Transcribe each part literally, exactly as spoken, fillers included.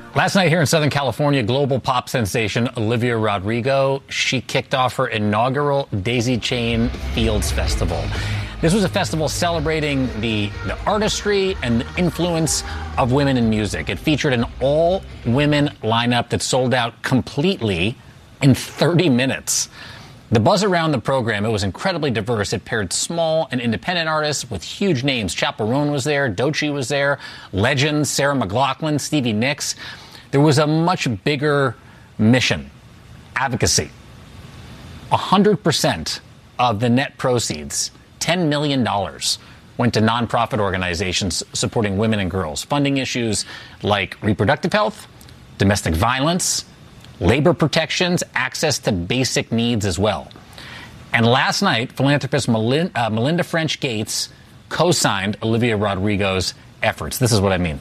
Last night here in Southern California, global pop sensation Olivia Rodrigo, she kicked off her inaugural Daisy Chain Fields Festival. This was a festival celebrating the, the artistry and the influence of women in music. It featured an all-women lineup that sold out completely in thirty minutes. The buzz around the program, it was incredibly diverse. It paired small and independent artists with huge names. Chappell Roan was there, Doechii was there, legends, Sarah McLachlan, Stevie Nicks. There was a much bigger mission, advocacy. one hundred percent of the net proceeds, ten million dollars, went to nonprofit organizations supporting women and girls, funding issues like reproductive health, domestic violence, labor protections, access to basic needs as well. And last night, philanthropist Melinda, uh, Melinda French Gates co-signed Olivia Rodrigo's efforts. This is what I mean.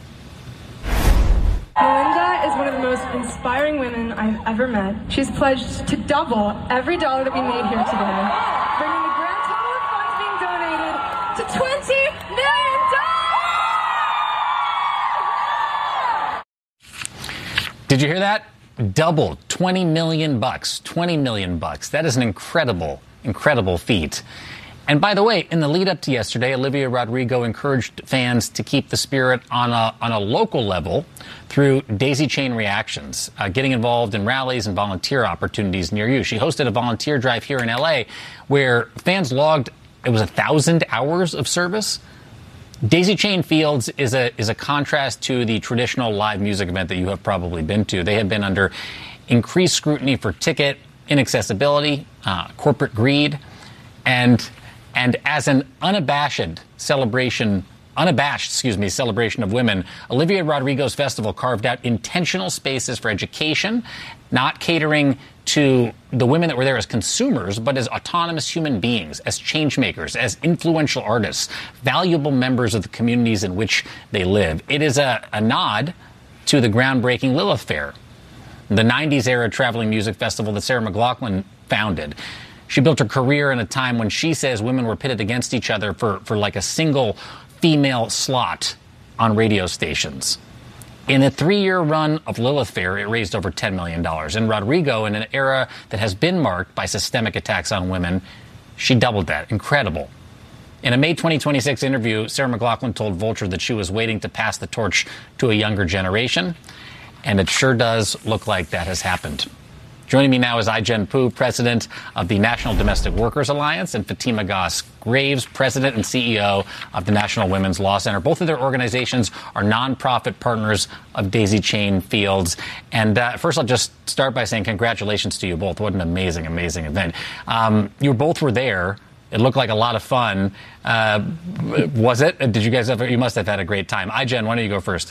Melinda is one of the most inspiring women I've ever met. She's pledged to double every dollar that we made here today, bringing the grand total of funds being donated to twenty million dollars! Did you hear that? Doubled, twenty million bucks, twenty million bucks. That is an incredible, incredible feat. And by the way, in the lead up to yesterday, Olivia Rodrigo encouraged fans to keep the spirit on a, on a local level through Daisy Chain Reactions, uh, getting involved in rallies and volunteer opportunities near you. She hosted a volunteer drive here in L A where fans logged, it was a thousand hours of service. Daisy Chain Fields is a is a contrast to the traditional live music event that you have probably been to. They have been under increased scrutiny for ticket inaccessibility, uh, corporate greed, and and as an unabashed celebration, unabashed, excuse me, celebration of women, Olivia Rodrigo's festival carved out intentional spaces for education, not catering to the women that were there as consumers, but as autonomous human beings, as change makers, as influential artists, valuable members of the communities in which they live. It is a, a nod to the groundbreaking Lilith Fair, the nineties era traveling music festival that Sarah McLachlan founded. She built her career in a time when she says women were pitted against each other for, for like a single female slot on radio stations. In the three-year run of Lilith Fair, it raised over ten million dollars. And Rodrigo, in an era that has been marked by systemic attacks on women, she doubled that. Incredible. In a May twenty twenty-six interview, Sarah McLachlan told Vulture that she was waiting to pass the torch to a younger generation. And it sure does look like that has happened. Joining me now is Ai-jen Poo, president of the National Domestic Workers Alliance, and Fatima Goss Graves, president and C E O of the National Women's Law Center. Both of their organizations are nonprofit partners of Daisy Chain Fields. And uh, first, I'll just start by saying congratulations to you both. What an amazing, amazing event. Um, you both were there. It looked like a lot of fun. Uh, was it? Did you guys have, you must have had a great time. Ai-jen, why don't you go first?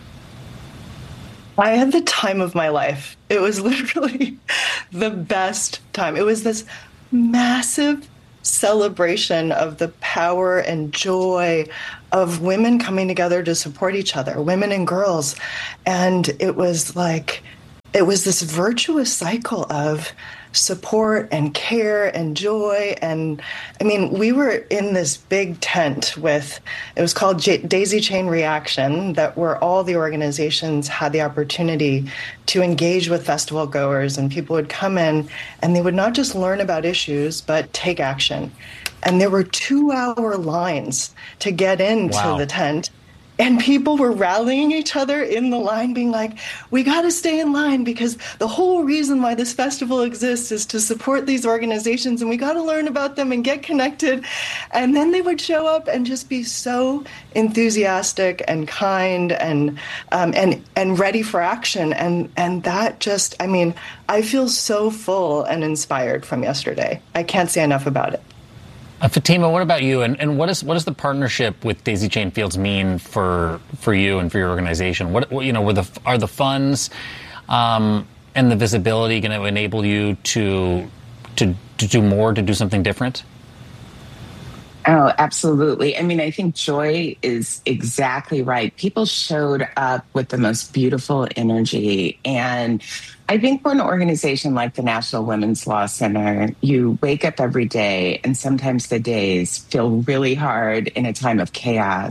I had the time of my life. It was literally the best time. It was this massive celebration of the power and joy of women coming together to support each other, women and girls. And it was like, it was this virtuous cycle of support and care and joy. And I mean, we were in this big tent with, it was called J- Daisy Chain Reaction, that where all the organizations had the opportunity to engage with festival goers, and people would come in and they would not just learn about issues, but take action. And there were two hour lines to get into Wow. the tent. And people were rallying each other in the line, being like, we got to stay in line because the whole reason why this festival exists is to support these organizations, and we got to learn about them and get connected. And then they would show up and just be so enthusiastic and kind and um, and and ready for action. And and that just, I mean, I feel so full and inspired from yesterday. I can't say enough about it. Uh, Fatima, what about you? And, and what is what does the partnership with Daisy Chain Fields mean for for you and for your organization? What, what you know, were the are the funds um, and the visibility going to enable you to to to do more, to do something different? Oh, absolutely. I mean, I think Joy is exactly right. People showed up with the most beautiful energy. And I think for an organization like the National Women's Law Center, you wake up every day and sometimes the days feel really hard in a time of chaos.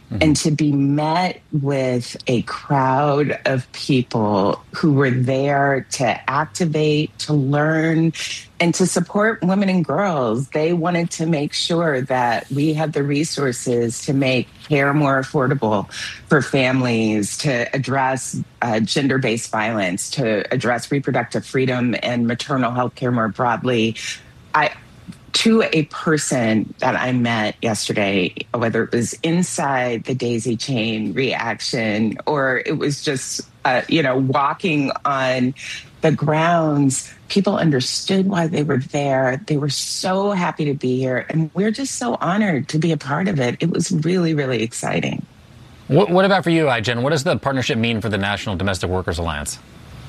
Mm-hmm. And to be met with a crowd of people who were there to activate, to learn, and to support women and girls. They wanted to make sure that we had the resources to make care more affordable for families, to address uh, gender-based violence, to address reproductive freedom and maternal health care more broadly. I, to a person that I met yesterday, whether it was inside the Daisy Chain reaction or it was just, uh, you know, walking on the grounds, people understood why they were there. They were so happy to be here. And we're just so honored to be a part of it. It was really, really exciting. What, what about for you, I-Jen? What does the partnership mean for the National Domestic Workers Alliance?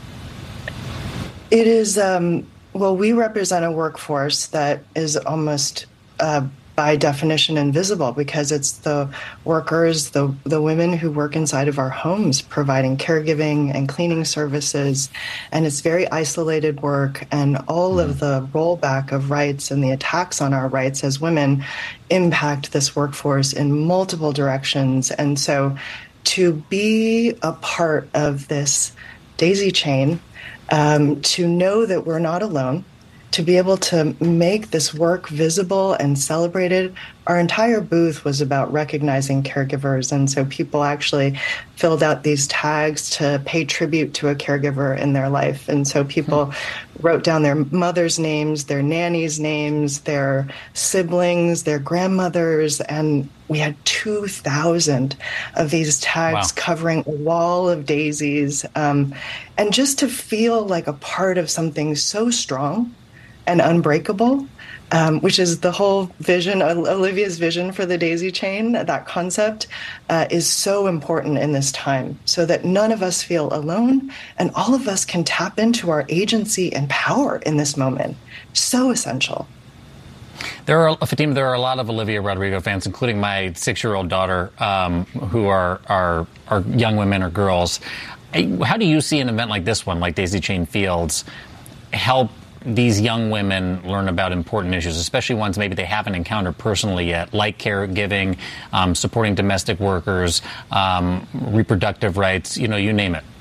It is... Um Well, we represent a workforce that is almost uh, by definition invisible because it's the workers, the the women who work inside of our homes providing caregiving and cleaning services. And it's very isolated work, and all of the rollback of rights and the attacks on our rights as women impact this workforce in multiple directions. And so to be a part of this daisy chain, Um, to know that we're not alone, to be able to make this work visible and celebrated. Our entire booth was about recognizing caregivers. And so people actually filled out these tags to pay tribute to a caregiver in their life. And so people mm-hmm. wrote down their mother's names, their nannies' names, their siblings, their grandmothers. And we had two thousand of these tags wow. covering a wall of daisies. Um, and just to feel like a part of something so strong and unbreakable, um, which is the whole vision, Olivia's vision for the daisy chain, that concept uh, is so important in this time so that none of us feel alone and all of us can tap into our agency and power in this moment. So essential. There are, Fatima, there are a lot of Olivia Rodrigo fans, including my six-year-old daughter, um, who are, are, are young women or girls. How do you see an event like this one, like Daisy Chain Fields, help these young women learn about important issues, especially ones maybe they haven't encountered personally yet, like caregiving, um, supporting domestic workers, um, reproductive rights, you know, you name it?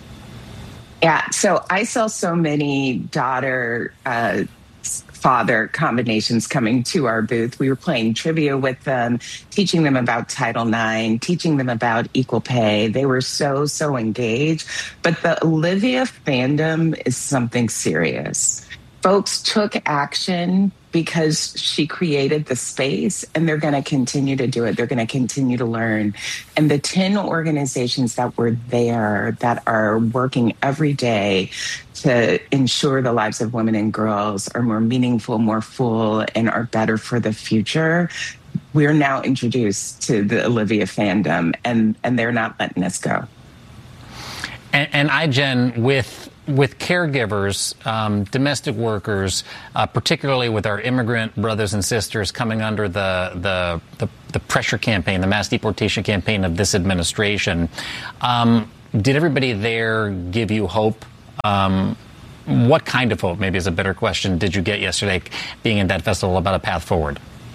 Yeah, so I saw so many daughter uh, father combinations coming to our booth. We were playing trivia with them, teaching them about Title nine, teaching them about equal pay. They were so, so engaged. But the Olivia fandom is something serious. Folks took action because she created the space, and they're going to continue to do it. They're going to continue to learn. And the ten organizations that were there that are working every day to ensure the lives of women and girls are more meaningful, more full, and are better for the future, we're now introduced to the Olivia fandom, and, and they're not letting us go. And, and I-Jen, with with caregivers, um, domestic workers, uh, particularly with our immigrant brothers and sisters coming under the, the the the pressure campaign, the mass deportation campaign of this administration, um, did everybody there give you hope? Um, what kind of hope, maybe is a better question, did you get yesterday being in that festival about a path forward?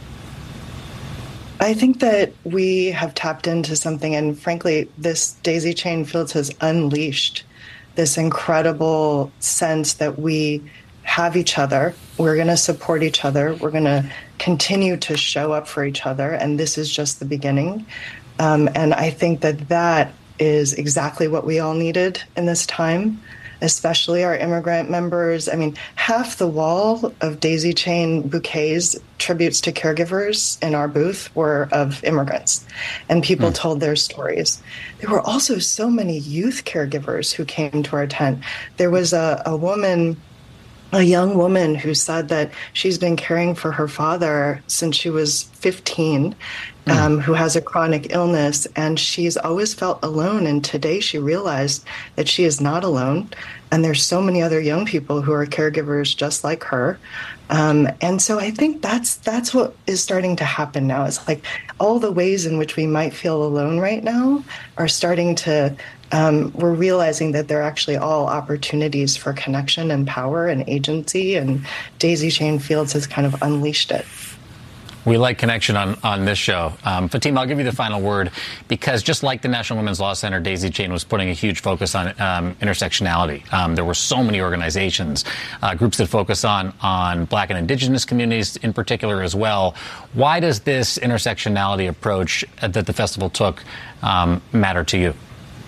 I think that we have tapped into something, and frankly, this Daisy Chain Fields has unleashed this incredible sense that we have each other. We're going to support each other. We're going to continue to show up for each other. And this is just the beginning. Um, and I think that that is exactly what we all needed in this time, especially our immigrant members. I mean, half the wall of daisy chain bouquets, tributes to caregivers in our booth, were of immigrants, and people mm. told their stories. There were also so many youth caregivers who came to our tent. There was a, a woman, a young woman who said that she's been caring for her father since she was fifteen, mm. um, who has a chronic illness, and she's always felt alone. And today she realized that she is not alone. And there's so many other young people who are caregivers just like her. Um, and so I think that's that's what is starting to happen now. It's like all the ways in which we might feel alone right now are starting to, um, we're realizing that they're actually all opportunities for connection and power and agency. And Daisy Chain Fields has kind of unleashed it. We like connection on, on this show. Um, Fatima, I'll give you the final word, because just like the National Women's Law Center, Daisy Chain was putting a huge focus on um, intersectionality. Um, there were so many organizations, uh, groups that focus on, on Black and Indigenous communities in particular as well. Why does this intersectionality approach that the festival took um, matter to you?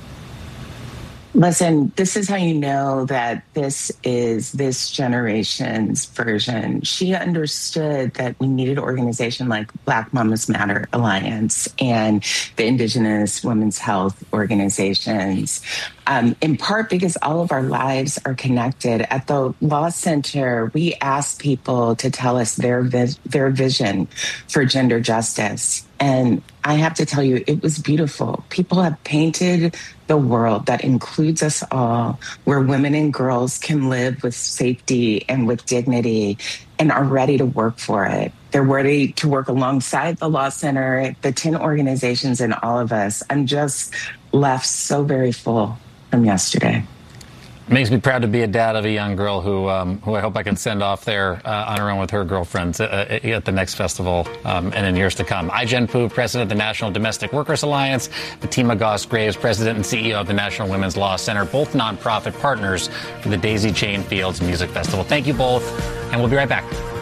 Listen, this is how you know that this is this generation's version. She understood that we needed an organization like Black Mamas Matter Alliance and the Indigenous Women's Health organizations, um, in part because all of our lives are connected. At the Law Center, we ask people to tell us their vis- their vision for gender justice. And I have to tell you, it was beautiful. People have painted the world that includes us all, where women and girls can live with safety and with dignity and are ready to work for it. They're ready to work alongside the Law Center, the ten organizations, and all of us. I'm just left so very full from yesterday. Makes me proud to be a dad of a young girl who um, who I hope I can send off there uh, on her own with her girlfriends uh, at the next festival um, and in years to come. Ai-jen Poo, president of the National Domestic Workers Alliance, Fatima Goss-Graves, president and C E O of the National Women's Law Center, both nonprofit partners for the Daisy Chain Fields Music Festival. Thank you both, and we'll be right back.